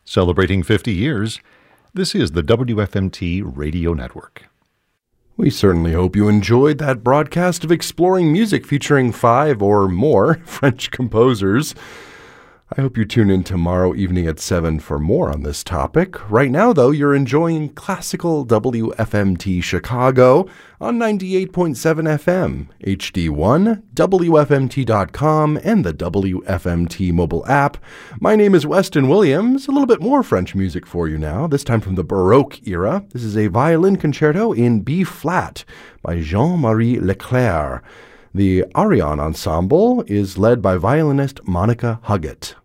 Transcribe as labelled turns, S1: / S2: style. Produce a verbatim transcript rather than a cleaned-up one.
S1: Celebrating fifty years, this is the W F M T Radio Network.
S2: We certainly hope you enjoyed that broadcast of exploring music featuring five or more French composers. I hope you tune in tomorrow evening at seven for more on this topic. Right now, though, you're enjoying classical W F M T Chicago on ninety-eight point seven F M, H D one, W F M T dot com, and the W F M T mobile app. My name is Weston Williams. A little bit more French music for you now, this time from the Baroque era. This is a violin concerto in B-flat by Jean-Marie Leclerc. The Ariane Ensemble is led by violinist Monica Huggett.